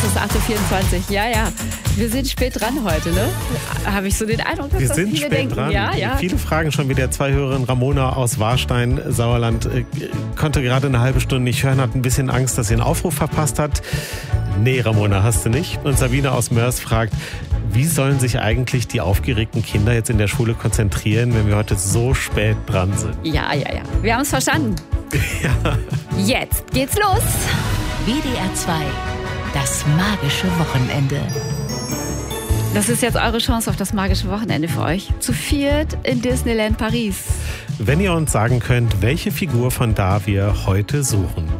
ist 8.24 Uhr. Ja. Wir sind spät dran heute, ne? Habe ich so den Eindruck, dass Wir das sind viele spät denken. dran. Ja. Viele Fragen schon wieder. 2 Hörerinnen, Ramona aus Warstein, Sauerland, konnte gerade eine halbe Stunde nicht hören, hat ein bisschen Angst, dass sie einen Aufruf verpasst hat. Nee, Ramona, hast du nicht. Und Sabine aus Mörs fragt, wie sollen sich eigentlich die aufgeregten Kinder jetzt in der Schule konzentrieren, wenn wir heute so spät dran sind? Ja. Wir haben es verstanden. Ja. Jetzt geht's los. WDR 2, das magische Wochenende. Das ist jetzt eure Chance auf das magische Wochenende für euch. Zu viert in Disneyland Paris. Wenn ihr uns sagen könnt, welche Figur von da wir heute suchen.